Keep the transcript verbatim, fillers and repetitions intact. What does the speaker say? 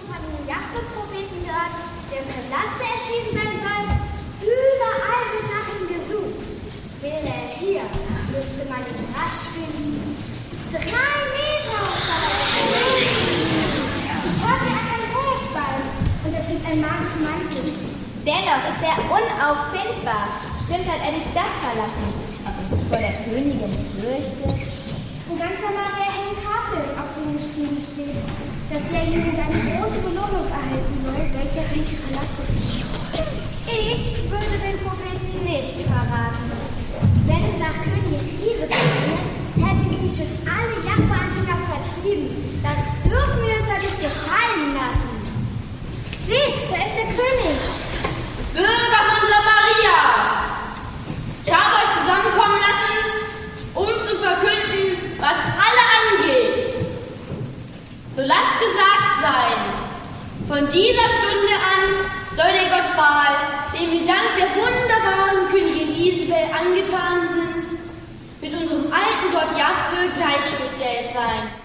von den Jahwe-Propheten gehört, der im Palast erschienen sein soll? Überall wird nach ihm gesucht. Wäre er hier, müsste man ihn rasch finden. Drei Meter hoch soll er sein. Ich hörte, er hat einen Hochball und er trägt einen magischen Mantel. Dennoch ist er unauffindbar. Stimmt, hat er die Stadt verlassen. Ob er sich vor der Königin fürchtet? In ganz Samaria hängen Tafeln, auf denen geschrieben steht, dass derjenige eine große Belohnung erhalten soll, welcher reiche verlassen. Ich würde den Propheten nicht verraten. Wenn es nach Königin Isabel ginge, hätten sie schon alle Jahwe-Anhänger vertrieben. Das dürfen wir uns ja nicht gefallen lassen. Seht, da ist der König. Bürger von Samaria, ich habe euch zusammenkommen lassen, um zu verkünden, was alle angeht. So lasst gesagt sein, von dieser Stunde an soll der Gott Baal, dem wir dank der wunderbaren Königin Isabel angetan sind, mit unserem alten Gott Jahwe gleichgestellt sein.